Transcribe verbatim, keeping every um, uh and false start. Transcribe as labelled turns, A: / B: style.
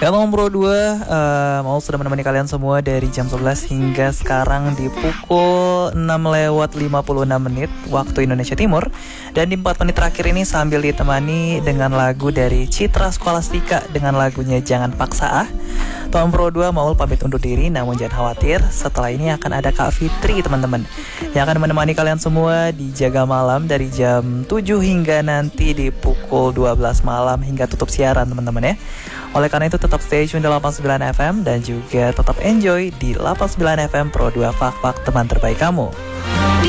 A: Galang Pro dua uh, mau sudah menemani kalian semua dari jam sebelas hingga sekarang di pukul enam lewat lima puluh enam menit waktu Indonesia Timur. Dan di empat menit terakhir ini sambil ditemani dengan lagu dari Citra Scholastika dengan lagunya Jangan Paksa Ah. Tuan Pro dua mau pamit undur diri, namun jangan khawatir, setelah ini akan ada Kak Fitri teman-teman yang akan menemani kalian semua di Jaga Malam dari jam tujuh hingga nanti di pukul dua belas malam hingga tutup siaran teman-teman ya. Oleh karena itu tetap stay tune di delapan puluh sembilan F M dan juga tetap enjoy di delapan puluh sembilan F M Pro dua Fak Fak teman terbaik kamu.